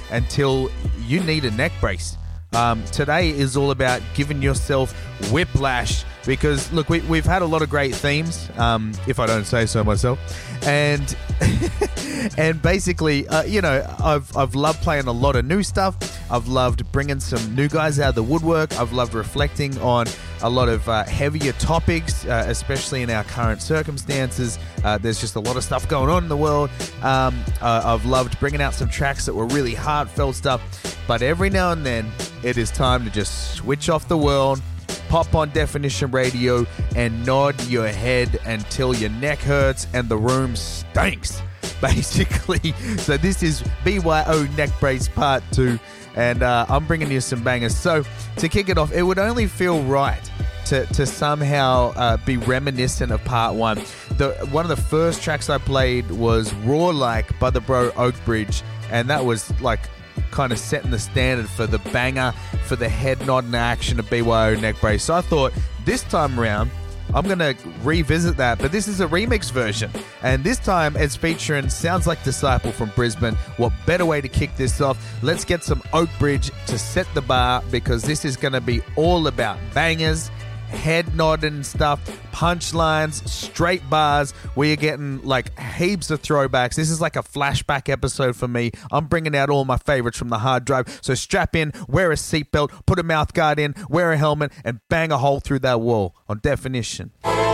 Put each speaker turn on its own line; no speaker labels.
until you need a neck brace. Today is all about giving yourself whiplash because, look, we've had a lot of great themes, if I don't say so myself, and and basically, I've loved playing a lot of new stuff. I've loved bringing some new guys out of the woodwork. I've loved reflecting on a lot of heavier topics, especially in our current circumstances. There's just a lot of stuff going on in the world. I've loved bringing out some tracks that were really heartfelt stuff, but every now and then, it is time to just switch off the world, pop on Definition Radio, and nod your head until your neck hurts and the room stinks, basically. So this is BYO Neck Brace Part 2, and I'm bringing you some bangers. So to kick it off, it would only feel right to somehow be reminiscent of Part 1. One of the first tracks I played was Raw Like by the bro Oakbridge, and that was like kind of setting the standard for the banger, for the head nodding action of BYO Neck Brace. So I thought this time around, I'm going to revisit that, but this is a remix version. And this time it's featuring Sounds Like Disciple from Brisbane. What better way to kick this off? Let's get some Oakbridge to set the bar, because this is going to be all about bangers, head nodding stuff, punchlines, straight bars. We are getting like heaps of throwbacks. This is like a flashback episode for me. I'm bringing out all my favorites from the hard drive. So strap in, wear a seatbelt, put a mouth guard in, wear a helmet, and bang a hole through that wall on Definition.